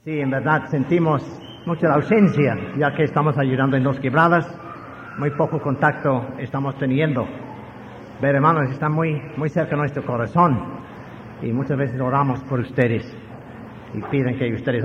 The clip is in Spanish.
Sí, en verdad sentimos mucha la ausencia, ya que estamos ayudando en Dos Quebradas, muy poco contacto estamos teniendo. Pero hermanos, están muy cerca de nuestro corazón y muchas veces oramos por ustedes y piden que ustedes